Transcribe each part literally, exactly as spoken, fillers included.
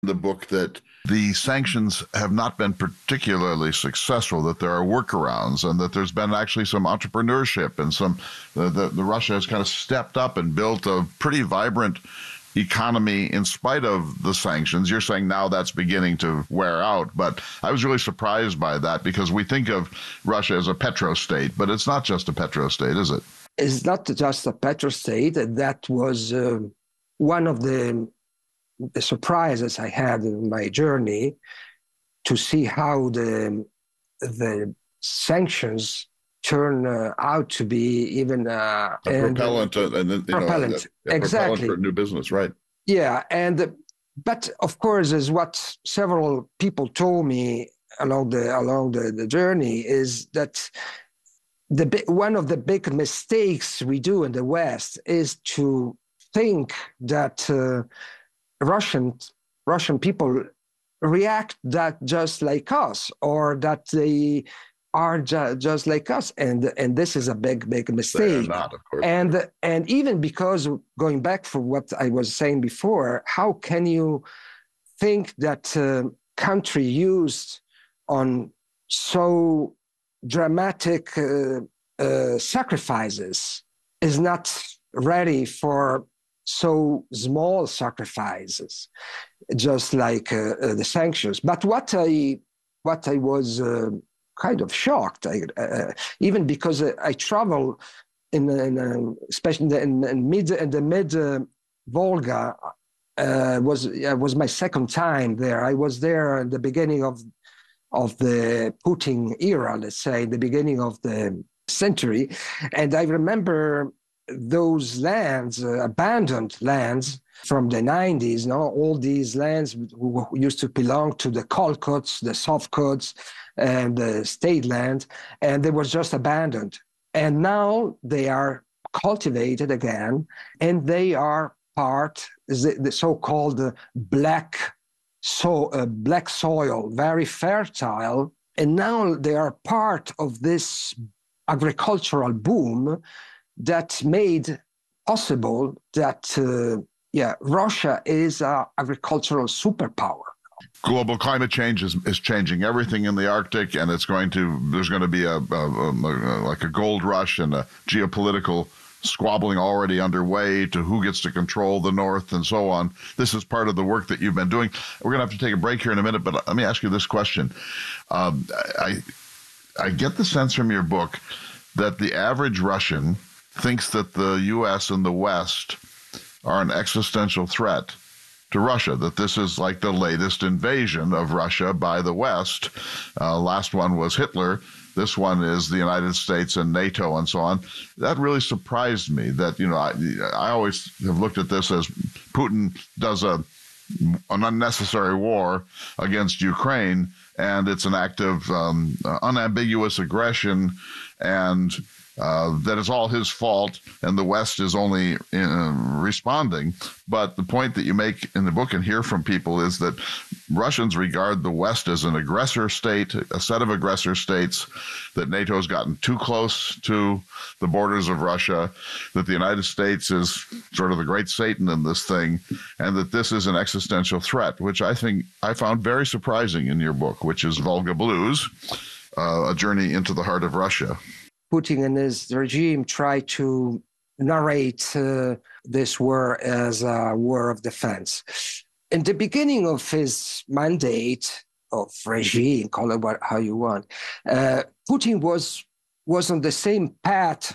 the book that the sanctions have not been particularly successful, that there are workarounds, and that there's been actually some entrepreneurship and some, uh, the, the Russia has kind of stepped up and built a pretty vibrant economy in spite of the sanctions. You're saying now that's beginning to wear out, but I was really surprised by that because we think of Russia as a petrostate, but it's not just a petrostate, is it? It's not just a petrostate. That was uh, one of the the surprises I had in my journey, to see how the the sanctions turn uh, out to be even uh, a and, propellant, uh, and you propellant. know, a, a exactly propellant for new business, right? Yeah, and but of course, is what several people told me along the along the, the journey is that the one of the big mistakes we do in the West is to think that uh, Russian Russian people react that just like us, or that they are ju- just like us, and and this is a big big mistake. They are not, of course. And and even because, going back for what I was saying before, how can you think that uh, country used on so dramatic uh, uh, sacrifices is not ready for so small sacrifices, just like uh, uh, the sanctions? But what I what I was uh, kind of shocked, I, uh, even because uh, I travel in, in uh, especially in the, in, in mid in the mid uh, Volga. Uh, was uh, was my second time there. I was there at the beginning of of the Putin era, let's say, the beginning of the century, and I remember those lands, uh, abandoned lands from the nineties. No, all these lands who used to belong to the Kolkhots, the Sovkhots, and the state land, and they were just abandoned. And now they are cultivated again, and they are part, the, the so-called uh, black, so uh, black soil, very fertile, and now they are part of this agricultural boom that made possible that uh, yeah, Russia is an agricultural superpower. Global climate change is, is changing everything in the Arctic, and it's going to, there's going to be a, a, a, a like a gold rush and a geopolitical squabbling already underway to who gets to control the North and so on. This is part of the work that you've been doing. We're going to have to take a break here in a minute, but let me ask you this question. Um, I, I get the sense from your book that the average Russian thinks that the U S and the West are an existential threat to Russia, that this is like the latest invasion of Russia by the West. Uh, last one was Hitler. This one is the United States and NATO and so on. That really surprised me that, you know, I, I always have looked at this as Putin does a, an unnecessary war against Ukraine, and it's an act of um, unambiguous aggression, and Uh, that it's all his fault, and the West is only uh, responding. But the point that you make in the book and hear from people is that Russians regard the West as an aggressor state, a set of aggressor states, that NATO's gotten too close to the borders of Russia, that the United States is sort of the great Satan in this thing, and that this is an existential threat, which I think I found very surprising in your book, which is Volga Blues, uh, A Journey into the Heart of Russia. Putin and his regime try to narrate uh, this war as a war of defense. In the beginning of his mandate, of regime, call it what, how you want, uh, Putin was, was on the same path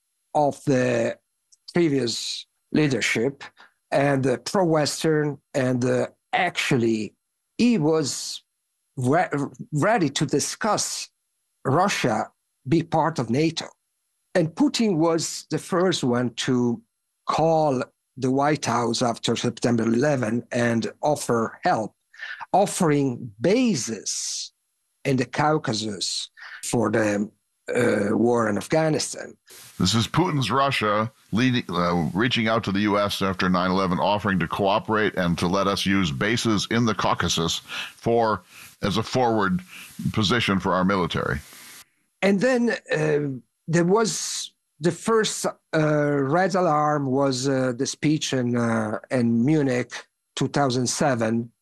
of the previous leadership, and uh, pro-Western, and uh, actually he was re- ready to discuss Russia be part of NATO. And Putin was the first one to call the White House after September eleventh and offer help, offering bases in the Caucasus for the uh, war in Afghanistan. This is Putin's Russia leading, uh, reaching out to the U S after nine eleven, offering to cooperate and to let us use bases in the Caucasus for as a forward position for our military. And then uh, there was the first uh, red alarm was uh, the speech in uh, in Munich two thousand seven,